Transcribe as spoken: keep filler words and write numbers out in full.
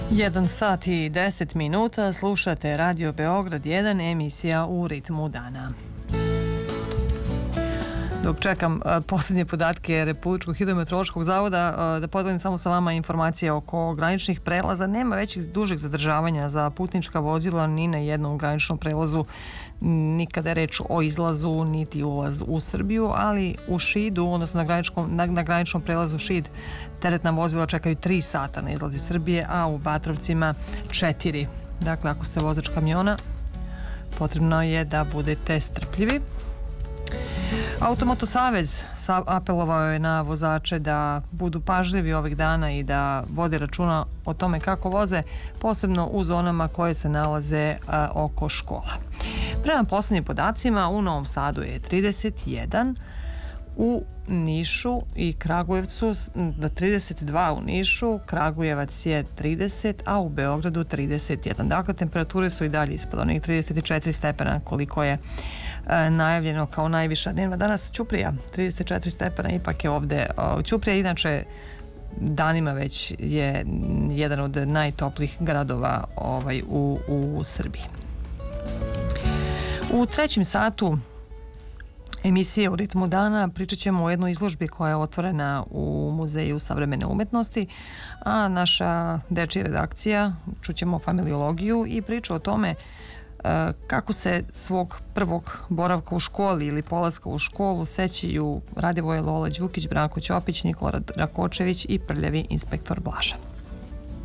Jedan sat i deset minuta, slušate Radio Beograd jedan, emisija U ritmu dana. Dok čekam posljednje podatke Republičkog hidrometeorološkog zavoda, da podelim samo sa vama informacije oko graničnih prelaza. Nema većih dužih zadržavanja za putnička vozila ni na jednom graničnom prelazu, nikada je reč o izlazu niti ulaz u Srbiju, ali u Šidu, odnosno na graničnom, na, na graničnom prelazu Šid, teretna vozila čekaju tri sata na izlazi Srbije, a u Batrovcima četiri. Dakle, ako ste vozač kamiona, potrebno je da budete strpljivi. Automoto savez apelovao je na vozače da budu pažljivi ovih dana i da vode računa o tome kako voze, posebno u zonama koje se nalaze a, oko škola. Prema poslednjim podacima, u Novom Sadu je trideset jedan, u Nišu i Kragujevcu da trideset dva u Nišu, Kragujevac je trideset, a u Beogradu trideset jedan. Dakle, temperature su i dalje ispod onih trideset četiri stepena koliko je e, najavljeno kao najviša dnevna. Danas Ćuprija, trideset četiri stepena, ipak je ovde. O, Ćuprija inače danima već je jedan od najtoplijih gradova ovaj, u, u Srbiji. U trećem satu emisije U ritmu dana pričat ćemo o jednoj izložbi koja je otvorena u Muzeju savremene umetnosti, a naša dečija redakcija čućemo familiologiju i priču o tome e, kako se svog prvog boravka u školi ili polaska u školu sećaju Radivoje Lola Đukić, Branko Ćopić, Nikola Rakočević i prljavi inspektor Blaža.